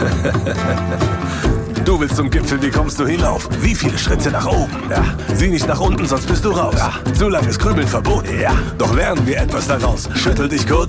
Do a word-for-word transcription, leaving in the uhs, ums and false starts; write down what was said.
Du willst zum Gipfel, wie kommst du hinauf? Wie viele Schritte nach oben? Ja. Sieh nicht nach unten, sonst bist du raus. Ja. Zu langes Grübeln verboten. Ja. Doch lernen wir etwas daraus. Schüttel dich kurz